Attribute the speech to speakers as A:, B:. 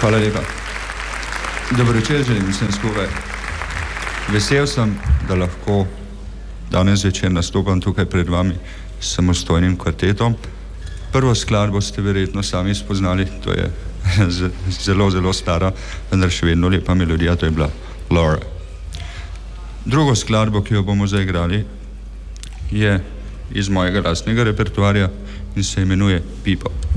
A: Hvala lepa. Dobro večer, želim vsem skupaj. Vesel sem, da lahko danes večer nastopam tukaj pred vami s samostojnim kvartetom. Prvo skladbo ste verjetno sami spoznali, to je zelo, zelo stara, vendar še vedno lepa melodija, to je bila Laura. Drugo skladbo, ki jo bomo zaigrali, je iz mojega lastnega repertoarja in se imenuje People.